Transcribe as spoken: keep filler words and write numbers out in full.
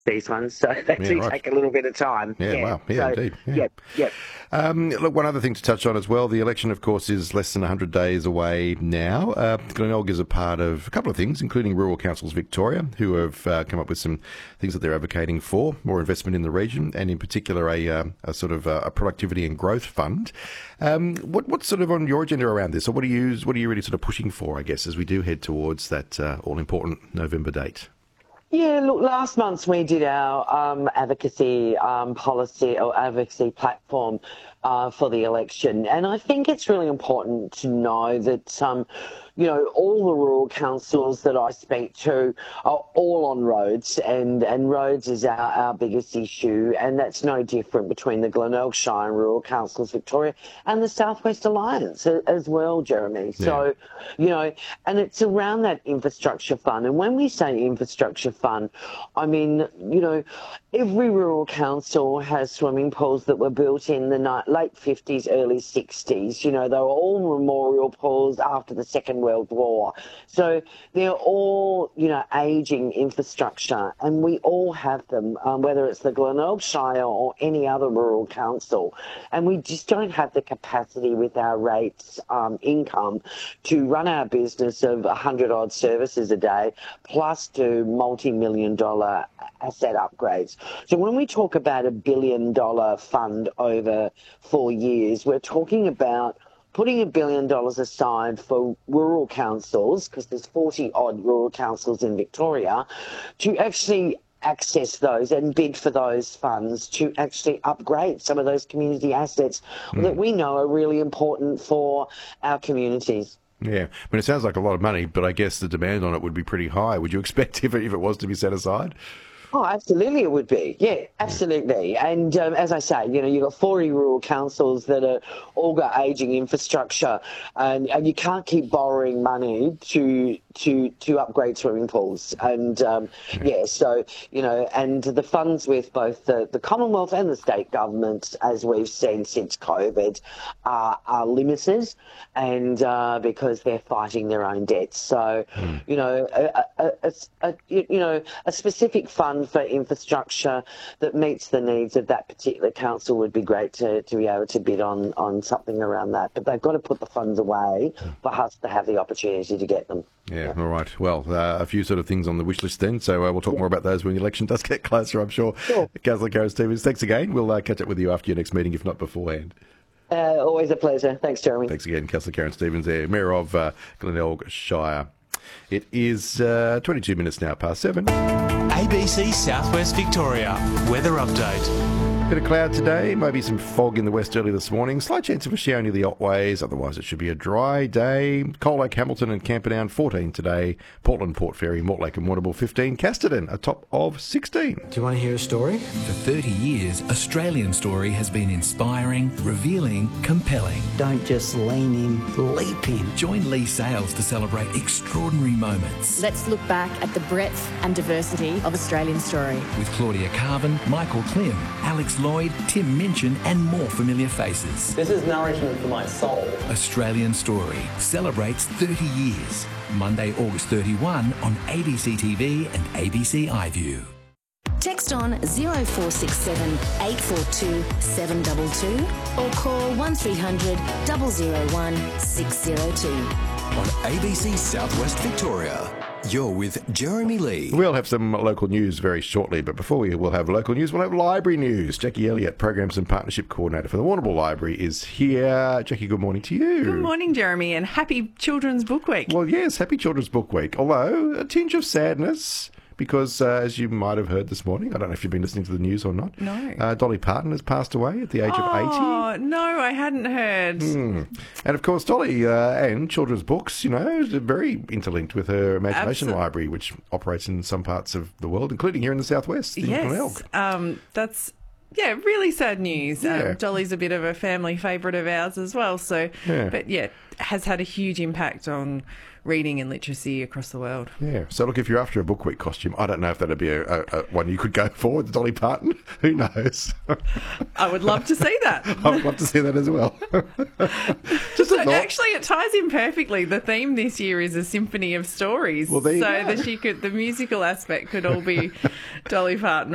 these ones, so they Yeah, do right. take a little bit of time. Yeah, Yeah, wow. Yeah, so, indeed. Yeah. Yep, yep. Um, look, one other thing to touch on as well, the election, of course, is less than one hundred days away now. Uh, Glenelg is a part of a couple of things, including Rural Councils Victoria, who have uh, come up with some things that they're advocating for, more investment in the region, and in particular a, uh, a sort of uh, a productivity and growth fund. Um, what, what's sort of on your agenda around this, or what are you, what are you really sort of pushing for, I guess, as we do head towards that uh, all-important November date? Yeah, look, last month we did our um, advocacy um, policy or advocacy platform uh, for the election. And I think it's really important to know that, um, you know, all the rural councils that I speak to are all on roads, and, and roads is our, our biggest issue. And that's no different between the Glenelg Shire and Rural Councils Victoria and the Southwest Alliance as well, Jeremy. Yeah. So, you know, and it's around that infrastructure fund. And when we say infrastructure fund, I mean, you know, every rural council has swimming pools that were built in the late fifties, early sixties. You know, they were all memorial pools after the Second World War. So they're all, you know, ageing infrastructure, and we all have them, um, whether it's the Glenelg Shire or any other rural council. And we just don't have the capacity with our rates um, income to run our business of one hundred odd services a day, plus do multi-million dollar asset upgrades. So when we talk about a billion dollar fund over four years, we're talking about putting a billion dollars aside for rural councils, because there's forty odd rural councils in Victoria, to actually access those and bid for those funds to actually upgrade some of those community assets mm. that we know are really important for our communities. Yeah, I mean, it sounds like a lot of money, but I guess the demand on it would be pretty high. Would you expect if it, if it was to be set aside? Oh, absolutely it would be. Yeah, absolutely. And um, as I say, you know, you've got forty rural councils that are all got ageing infrastructure, and, and you can't keep borrowing money to to to upgrade swimming pools. And, um, yeah, so, you know, and the funds with both the, the Commonwealth and the state governments, as we've seen since COVID, are, are limited, and uh, because they're fighting their own debts. So, mm. you know, a, a, a, a, you know, a specific fund for infrastructure that meets the needs of that particular council would be great to, to be able to bid on, on something around that. But they've got to put the funds away for us to have the opportunity to get them. Yeah, all right. Well, uh, a few sort of things on the wish list then, so uh, we'll talk yeah. more about those when the election does get closer, I'm sure. Sure. Councillor Karen Stevens, thanks again. We'll uh, catch up with you after your next meeting, if not beforehand. Uh, always a pleasure. Thanks, Jeremy. Thanks again, Councillor Karen Stevens there, Mayor of uh, Glenelg Shire. It is uh, twenty-two minutes now past seven. A B C Southwest Victoria weather update. Bit of cloud today, maybe some fog in the west early this morning. Slight chance of a shower near the Otways. Otherwise, it should be a dry day. Coal Lake, Hamilton and Camperdown, fourteen today. Portland, Port Fairy, Mortlake and Warrnambool, fifteen. Casterton, a top of sixteen. Do you want to hear a story? For thirty years, Australian Story has been inspiring, revealing, compelling. Don't just lean in, leap in. Join Lee Sales to celebrate extraordinary moments. Let's look back at the breadth and diversity of Australian Story. With Claudia Carvin, Michael Klim, Alex Lloyd, Tim Minchin and more familiar faces. This is nourishment for my soul. Australian Story celebrates thirty years. Monday, August thirty-first on A B C T V and A B C iView. Text on zero four six seven, eight four two, seven two two or call one three hundred, zero zero one, six zero two. On A B C Southwest Victoria, you're with Jeremy Lee. We'll have some local news very shortly, but before we will have local news, we'll have library news. Jackie Elliott, Programs and Partnership Coordinator for the Warrnambool Library, is here. Jackie, good morning to you. Good morning, Jeremy, and happy Children's Book Week. Well, yes, happy Children's Book Week, although a tinge of sadness. Because, uh, as you might have heard this morning, I don't know if you've been listening to the news or not. No. Uh, Dolly Parton has passed away at the age oh, of eighty. Oh, no, I hadn't heard. Mm. And, of course, Dolly uh, and children's books, you know, are very interlinked with her Imagination Absol- Library, which operates in some parts of the world, including here in the southwest, in yes. Glenelg. Um, that's... Yeah, really sad news. Yeah. Um, Dolly's a bit of a family favourite of ours as well. So, yeah. But yeah, has had a huge impact on reading and literacy across the world. Yeah. So look, if you're after a Book Week costume, I don't know if that'd be a, a, a one you could go for with Dolly Parton. Who knows? I would love to see that. I would love to see that as well. Just so actually, it ties in perfectly. The theme this year is a symphony of stories. Well, there you so go. that she could, the musical aspect could all be Dolly Parton.